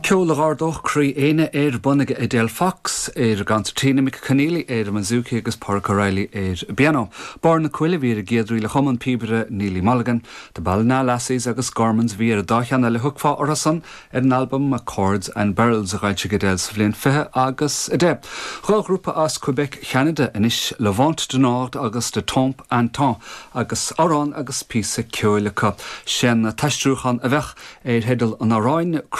Ceolagardach crí éine bunnige Adele Fox gan Tina McConneely Manzuki agus Park O'Reilly Biano. Bar na cuile vír géadrí le choman píbre Neely Mulligan, de Ballina Lassies agus Gormans vír dachan le hugfa orasan an album Chords and Barrels a gaitse Adele sa bhlíon fiche agus Adele. Grúpa as Quebec Canada inis le Vent du Nord agus de Tomp and Ton agus Oran agus písa ceolacha sin na taistrúchan a bheith hedal an aráin